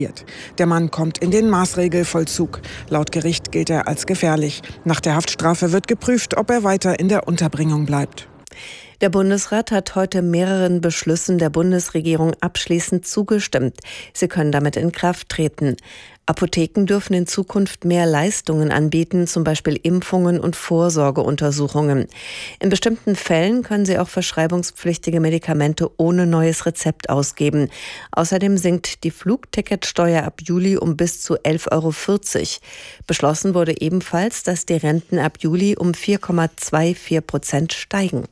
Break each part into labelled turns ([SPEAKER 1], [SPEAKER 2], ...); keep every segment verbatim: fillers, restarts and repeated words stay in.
[SPEAKER 1] Der Mann kommt in den Maßregelvollzug. Laut Gericht gilt er als gefährlich. Nach der Haftstrafe wird geprüft, ob er weiter in der Unterbringung bleibt.
[SPEAKER 2] Der Bundesrat hat heute mehreren Beschlüssen der Bundesregierung abschließend zugestimmt. Sie können damit in Kraft treten. Apotheken dürfen in Zukunft mehr Leistungen anbieten, zum Beispiel Impfungen und Vorsorgeuntersuchungen. In bestimmten Fällen können sie auch verschreibungspflichtige Medikamente ohne neues Rezept ausgeben. Außerdem sinkt die Flugticketsteuer ab Juli um bis zu elf Euro vierzig. Beschlossen wurde ebenfalls, dass die Renten ab Juli um vier Komma vierundzwanzig Prozent steigen.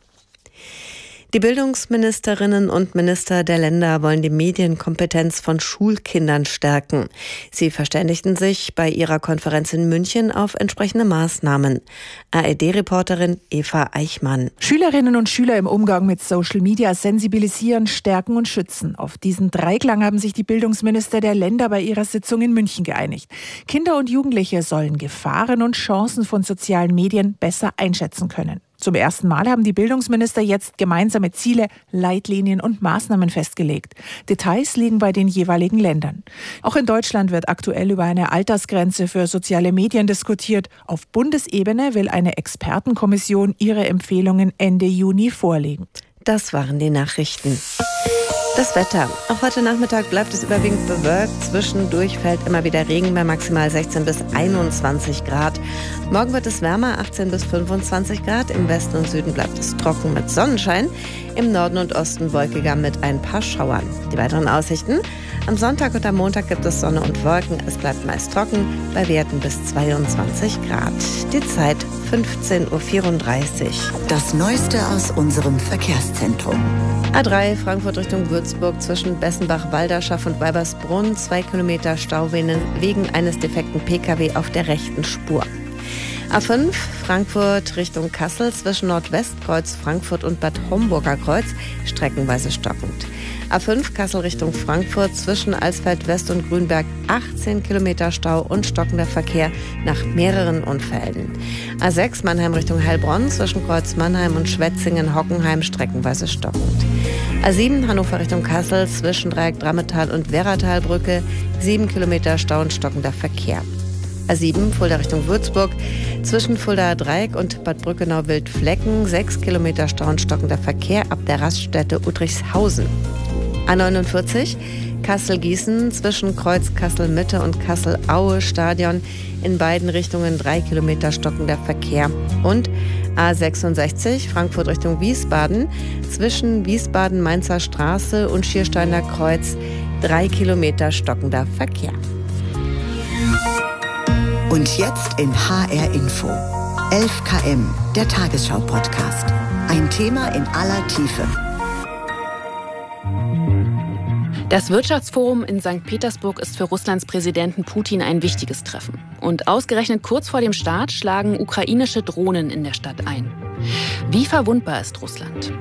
[SPEAKER 2] Die Bildungsministerinnen und Minister der Länder wollen die Medienkompetenz von Schulkindern stärken. Sie verständigten sich bei ihrer Konferenz in München auf entsprechende Maßnahmen. A R D-Reporterin Eva Eichmann.
[SPEAKER 3] Schülerinnen und Schüler im Umgang mit Social Media sensibilisieren, stärken und schützen. Auf diesen Dreiklang haben sich die Bildungsminister der Länder bei ihrer Sitzung in München geeinigt. Kinder und Jugendliche sollen Gefahren und Chancen von sozialen Medien besser einschätzen können. Zum ersten Mal haben die Bildungsminister jetzt gemeinsame Ziele, Leitlinien und Maßnahmen festgelegt. Details liegen bei den jeweiligen Ländern. Auch in Deutschland wird aktuell über eine Altersgrenze für soziale Medien diskutiert. Auf Bundesebene will eine Expertenkommission ihre Empfehlungen Ende Juni vorlegen.
[SPEAKER 2] Das waren die Nachrichten. Das Wetter. Auch heute Nachmittag bleibt es überwiegend bewölkt. Zwischendurch fällt immer wieder Regen bei maximal sechzehn bis einundzwanzig Grad. Morgen wird es wärmer, achtzehn bis fünfundzwanzig Grad. Im Westen und Süden bleibt es trocken mit Sonnenschein. Im Norden und Osten wolkiger mit ein paar Schauern. Die weiteren Aussichten. Am Sonntag und am Montag gibt es Sonne und Wolken. Es bleibt meist trocken, bei Werten bis zweiundzwanzig Grad. Die Zeit fünfzehn Uhr vierunddreißig.
[SPEAKER 4] Das Neueste aus unserem Verkehrszentrum.
[SPEAKER 2] A drei Frankfurt Richtung Würzburg zwischen Bessenbach-Walderschaft und Weibersbrunn. Zwei Kilometer Stau wegen eines defekten P K W auf der rechten Spur. A fünf Frankfurt Richtung Kassel zwischen Nordwestkreuz Frankfurt und Bad Homburger Kreuz streckenweise stockend. A fünf Kassel Richtung Frankfurt zwischen Alsfeld West und Grünberg achtzehn Kilometer Stau und stockender Verkehr nach mehreren Unfällen. A sechs Mannheim Richtung Heilbronn zwischen Kreuz Mannheim und Schwetzingen-Hockenheim streckenweise stockend. A sieben Hannover Richtung Kassel zwischen Dreieck Drammetal und Werratalbrücke sieben Kilometer Stau und stockender Verkehr. A sieben Fulda Richtung Würzburg zwischen Fuldaer Dreieck und Bad Brückenau-Wildflecken sechs Kilometer Stau und stockender Verkehr ab der Raststätte Uttrichshausen. A neunundvierzig Kassel-Gießen zwischen Kreuz Kassel-Mitte und Kassel-Aue-Stadion in beiden Richtungen drei Kilometer stockender Verkehr. Und A sechsundsechzig Frankfurt Richtung Wiesbaden zwischen Wiesbaden-Mainzer Straße und Schiersteiner Kreuz drei Kilometer stockender Verkehr.
[SPEAKER 4] Und jetzt in H R Info. elf Kilometer, der Tagesschau-Podcast. Ein Thema in aller Tiefe.
[SPEAKER 5] Das Wirtschaftsforum in Sankt Petersburg ist für Russlands Präsidenten Putin ein wichtiges Treffen. Und ausgerechnet kurz vor dem Start schlagen ukrainische Drohnen in der Stadt ein. Wie verwundbar ist Russland?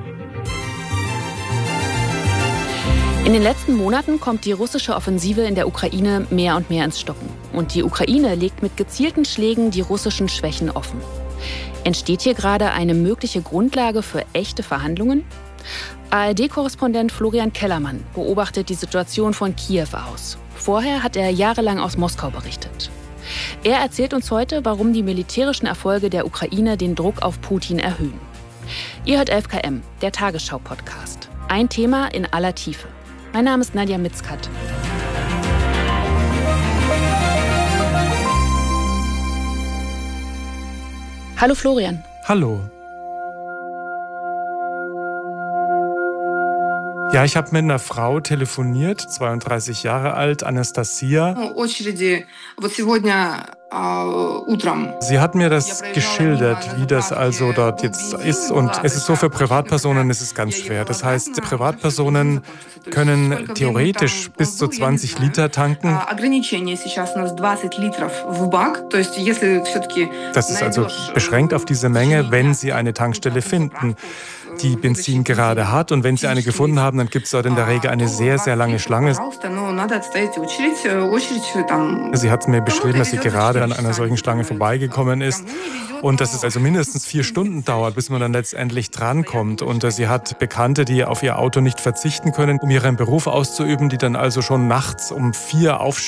[SPEAKER 5] In den letzten Monaten kommt die russische Offensive in der Ukraine mehr und mehr ins Stocken. Und die Ukraine legt mit gezielten Schlägen die russischen Schwächen offen. Entsteht hier gerade eine mögliche Grundlage für echte Verhandlungen? A R D-Korrespondent Florian Kellermann beobachtet die Situation von Kiew aus. Vorher hat er jahrelang aus Moskau berichtet. Er erzählt uns heute, warum die militärischen Erfolge der Ukraine den Druck auf Putin erhöhen. Ihr hört elf Kilometer, der Tagesschau-Podcast. Ein Thema in aller Tiefe. Mein Name ist Nadja Mitzkat. Hallo Florian.
[SPEAKER 6] Hallo. Ja, ich habe mit einer Frau telefoniert, zweiunddreißig Jahre alt, Anastasia. Sie hat mir das geschildert, wie das also dort jetzt ist. Und es ist so, für Privatpersonen ist es ganz schwer. Das heißt, Privatpersonen können theoretisch bis zu zwanzig Liter tanken. Das ist also beschränkt auf diese Menge, wenn sie eine Tankstelle finden, die Benzin gerade hat. Und wenn sie eine gefunden haben, dann gibt es dort in der Regel eine sehr, sehr lange Schlange. Sie hat mir beschrieben, dass sie gerade gerade an einer solchen Schlange vorbeigekommen ist. Und dass es also mindestens vier Stunden dauert, bis man dann letztendlich drankommt. Und äh, sie hat Bekannte, die auf ihr Auto nicht verzichten können, um ihren Beruf auszuüben, die dann also schon nachts um vier aufstehen